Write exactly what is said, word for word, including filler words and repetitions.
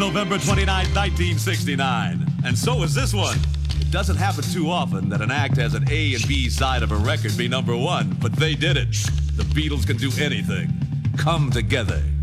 November twenty-ninth, nineteen sixty-nine. And so is this one. It doesn't happen too often that an act has an A and B side of a record be number one, but they did it. The Beatles can do anything. Come together.